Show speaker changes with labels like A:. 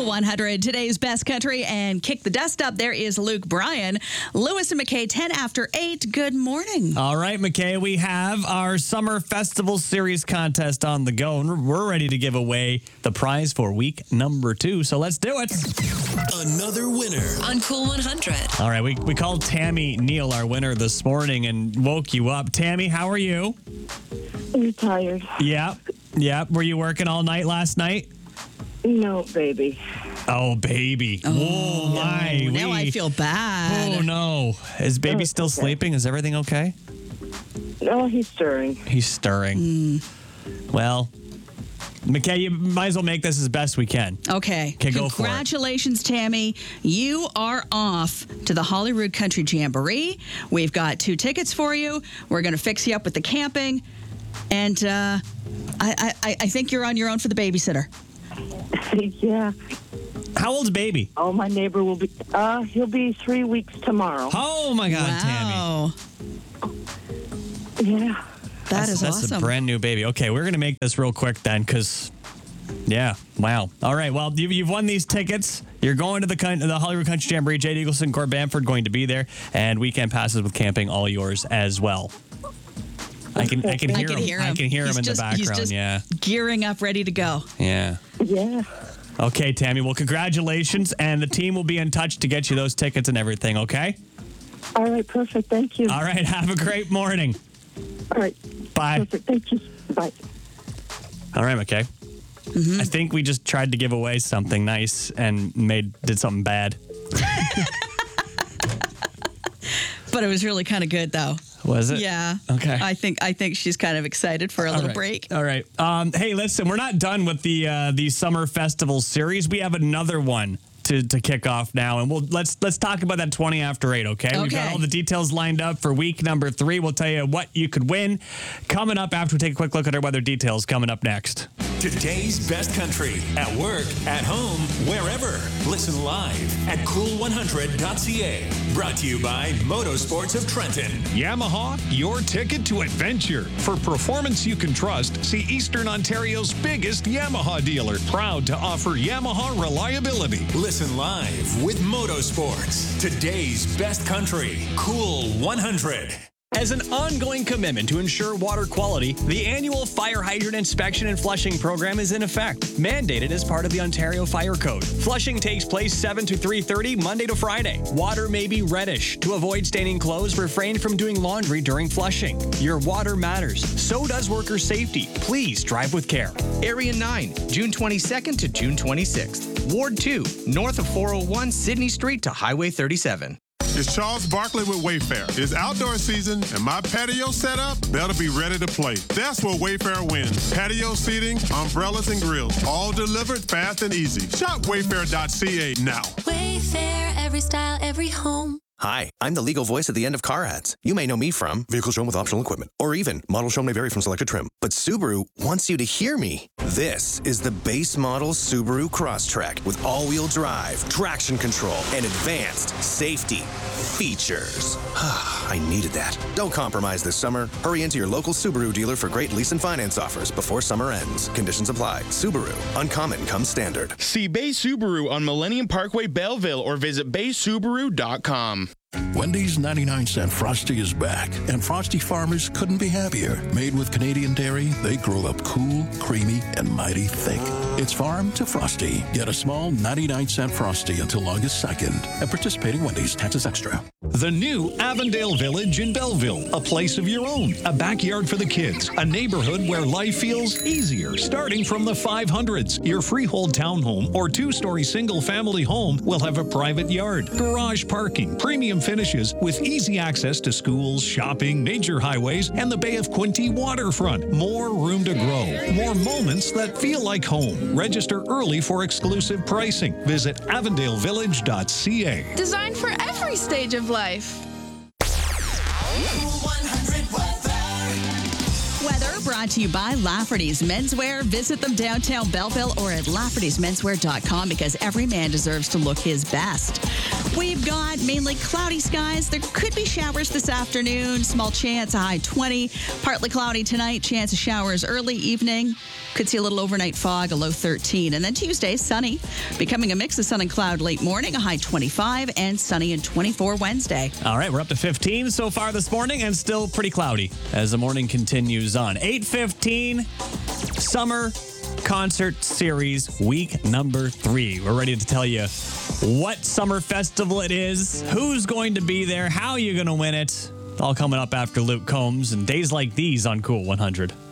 A: Cool 100, today's best country, and kick the dust up. There is Luke Bryan. Lewis and McKay, 10 after 8. Good morning.
B: All right, McKay, we have our Summer Festival Series contest on the go, and we're ready to give away the prize for week number 2, so let's do it.
C: Another winner
D: on Cool 100.
B: All right, we called Tammy Neal our winner this morning and woke you up. Tammy, how are you?
E: I'm tired.
B: Yeah. Were you working all night last night?
E: No, baby.
B: Oh, baby. Oh, my.
A: Now I feel bad.
B: Oh, no. Is baby still sleeping? Is everything okay?
E: No, he's stirring.
B: He's stirring. Well, McKay, you might as well make this as best we can.
A: Okay,
B: go for it.
A: Congratulations, Tammy. You are off to the Holyrood Country Jamboree. We've got 2 tickets for you. We're going to fix you up with the camping. And I think you're on your own for the babysitter.
E: Yeah.
B: How old's baby?
E: Oh, my neighbor will be, he'll be 3 weeks tomorrow.
B: Oh, my God,
A: Wow.
B: Tammy.
E: Yeah.
B: That's
A: awesome.
B: a brand new baby. Okay, we're going to make this real quick then because, yeah, wow. All right, well, you've won these tickets. You're going to the Holyrood Country Jamboree. Jade Eagleson, Core Bamford going to be there, and weekend passes with camping all yours as well. I can hear him. I can hear him in the background.
A: He's just gearing up, ready to go.
B: Yeah.
E: Yeah.
B: Okay, Tammy. Well, congratulations, and the team will be in touch to get you those tickets and everything, okay?
E: All right, perfect. Thank you.
B: All right, have a great morning.
E: All right.
B: Bye.
E: Perfect. Thank you. Bye.
B: All right, McKay. Mm-hmm. I think we just tried to give away something nice and did something bad.
A: But it was really kind of good, though.
B: Was it?
A: Yeah.
B: Okay.
A: I think she's kind of excited for a little break.
B: All right. Hey, listen, we're not done with the Summer Festival Series. We have another one to kick off now, and let's talk about that 20 after 8. Okay. We've got all the details lined up for week number 3. We'll tell you what you could win coming up after we take a quick look at our weather details coming up next.
C: Today's best country, at work, at home, wherever. Listen live at cool100.ca. Brought to you by Motorsports of Trenton.
F: Yamaha, your ticket to adventure. For performance you can trust, see Eastern Ontario's biggest Yamaha dealer. Proud to offer Yamaha reliability.
C: Listen live with Motorsports. Today's best country, Cool 100.
B: As an ongoing commitment to ensure water quality, the annual fire hydrant inspection and flushing program is in effect, mandated as part of the Ontario Fire Code. Flushing takes place 7 to 3:30 Monday to Friday. Water may be reddish. To avoid staining clothes, refrain from doing laundry during flushing. Your water matters. So does worker safety. Please drive with care.
G: Area 9, June 22nd to June 26th. Ward 2, north of 401 Sydney Street to Highway 37.
H: It's Charles Barkley with Wayfair. It's outdoor season, and my patio setup better be ready to play. That's where Wayfair wins. Patio seating, umbrellas, and grills, all delivered fast and easy. Shop wayfair.ca now.
I: Wayfair, every style, every home.
J: Hi, I'm the legal voice at the end of car ads. You may know me from vehicles shown with optional equipment, or even models shown may vary from selected trim. But Subaru wants you to hear me. This is the base model Subaru Crosstrek with all-wheel drive, traction control, and advanced safety features. I needed that. Don't compromise this summer. Hurry into your local Subaru dealer for great lease and finance offers before summer ends. Conditions apply. Subaru. Uncommon comes standard.
K: See Bay Subaru on Millennium Parkway, Belleville, or visit baysubaru.com.
L: Wendy's 99-cent Frosty is back, and Frosty farmers couldn't be happier. Made with Canadian dairy, they grow up cool, creamy, and mighty thick. It's farm to Frosty. Get a small 99-cent Frosty until August 2nd at participating Wendy's. Taxes extra.
F: The new Avondale Village in Belleville, a place of your own, a backyard for the kids, a neighborhood where life feels easier. Starting from the 500s, your freehold townhome or 2-story single-family home will have a private yard, garage parking, premium finishes with easy access to schools, shopping, major highways, and the Bay of Quinte waterfront. More room to grow, more moments that feel like home. Register early for exclusive pricing. Visit avondalevillage.ca.
M: Designed for every stage of life.
A: Weather brought brought to you by Lafferty's Menswear. Visit them downtown Belleville or at Lafferty'sMenswear.com because every man deserves to look his best. We've got mainly cloudy skies. There could be showers this afternoon. Small chance, a high 20. Partly cloudy tonight. Chance of showers early evening. Could see a little overnight fog, a low 13. And then Tuesday, sunny. Becoming a mix of sun and cloud late morning, a high 25. And sunny and 24 Wednesday.
B: All right, we're up to 15 so far this morning and still pretty cloudy as the morning continues on. 8:15, Summer Concert Series, week number 3. We're ready to tell you what summer festival it is, who's going to be there, how you're going to win it. All coming up after Luke Combs and Days Like These on Cool 100.